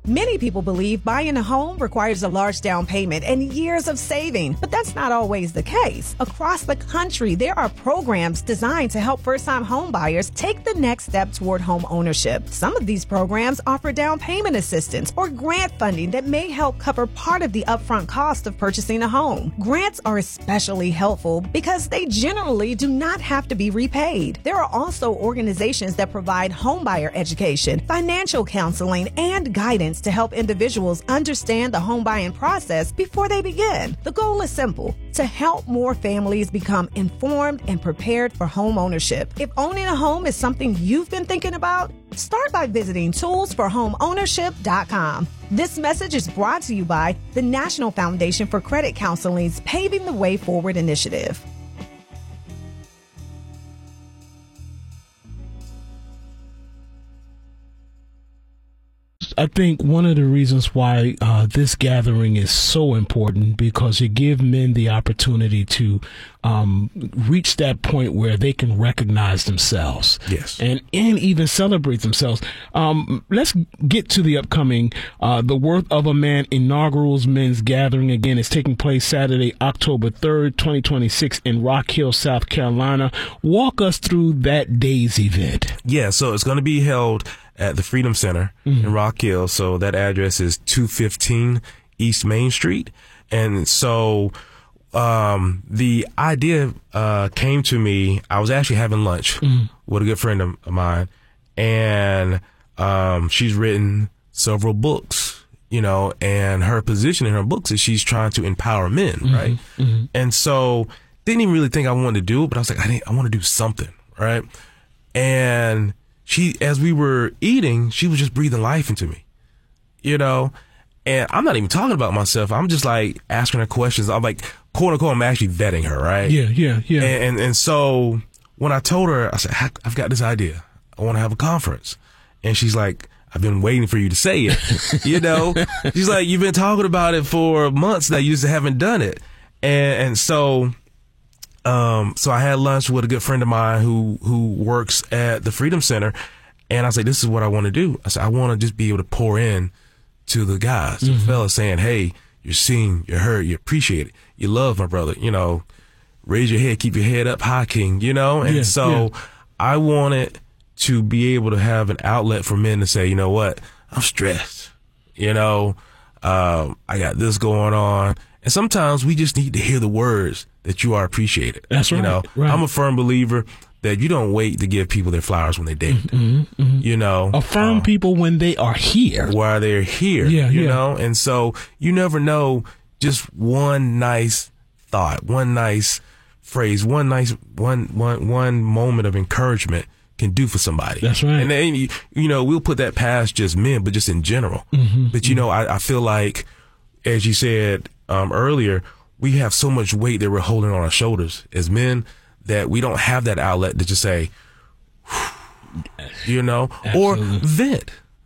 Many people believe buying a home requires a large down payment and years of saving, but that's not always the case. Across the country, there are programs designed to help first-time home buyers take the next step toward home ownership. Some of these programs offer down payment assistance or grant funding that may help cover part of the upfront cost of purchasing a home. Grants are especially helpful because they generally do not have to be repaid. There are also organizations that provide homebuyer education, financial counseling, and guidance to help individuals understand the home buying process before they begin. The goal is simple: to help more families become informed and prepared for home ownership. If owning a home is something you've been thinking about, start by visiting toolsforhomeownership.com. This message is brought to you by the National Foundation for Credit Counseling's Paving the Way Forward initiative. I think one of the reasons why this gathering is so important, because it gives men the opportunity to reach that point where they can recognize themselves. Yes. And even celebrate themselves. Let's get to the upcoming The Worth of a Man inaugural men's gathering. Again, it's taking place Saturday, October 3rd, 2026 in Rock Hill, South Carolina. Walk us through that day's event. Yeah, so it's going to be held at the Freedom Center in Rock Hill. So that address is 215 East Main Street. And so the idea came to me. I was actually having lunch with a good friend of mine, and she's written several books, and her position in her books is she's trying to empower men, right? And so didn't even really think I wanted to do it, but I was like, I want to do something, right? And she, as we were eating, she was just breathing life into me, and I'm not even talking about myself. I'm just like asking her questions. I'm like, quote unquote, I'm actually vetting her, right? Yeah. And so when I told her, I said, I've got this idea. I want to have a conference. And she's like, I've been waiting for you to say it. She's like, you've been talking about it for months now. You just haven't done it. And so I had lunch with a good friend of mine who works at the Freedom Center, and I said, this is what I want to do. I said, I want to just be able to pour in to the guys, the fellas, saying, hey, you're seen, you're heard, you appreciate it, you love my brother, raise your head, keep your head up high, king, and I wanted to be able to have an outlet for men to say, you know what, I'm stressed, I got this going on. And sometimes we just need to hear the words that you are appreciated. That's right. Right. I'm a firm believer that you don't wait to give people their flowers when they date. Affirm people when they are here. While they're here. And so you never know, just one nice thought, one nice phrase, one moment of encouragement can do for somebody. That's right. And then, we'll put that past just men, but just in general. But, I feel like, as you said earlier, we have so much weight that we're holding on our shoulders as men that we don't have that outlet to just say, or vent,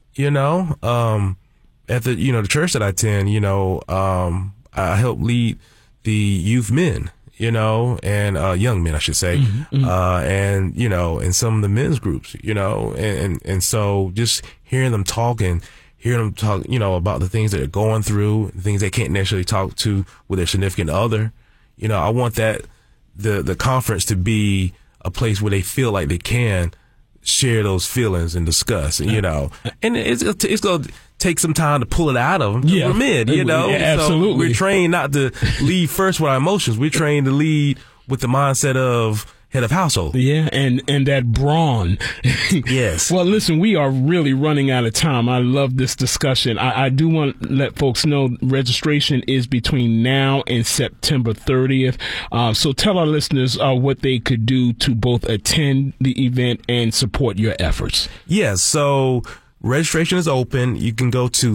at the, the church that I attend, I help lead the youth men, and young men, I should say, and, in some of the men's groups, and so just hearing them talk about the things that they're going through, things they can't necessarily talk to with their significant other. I want that the conference to be a place where they feel like they can share those feelings and discuss, and it's going to take some time to pull it out of them. We're men, absolutely. So we're trained not to lead first with our emotions. We're trained to lead with the mindset of head of household. Yeah, and that brawn. Yes. Well, listen, we are really running out of time. I love this discussion. I do want to let folks know registration is between now and September 30th. So tell our listeners what they could do to both attend the event and support your efforts. Yes, so registration is open. You can go to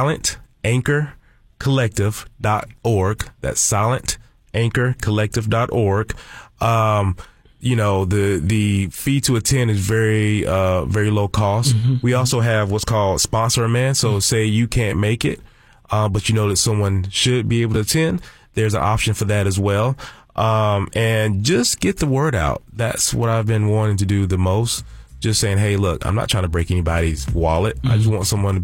silentanchorcollective.org. That's silentanchorcollective.org. The fee to attend is very low cost. We also have what's called Sponsor a Man. So say you can't make it, but you know that someone should be able to attend. There's an option for that as well. And just get the word out. That's what I've been wanting to do the most. Just saying, hey, look, I'm not trying to break anybody's wallet. I just want someone to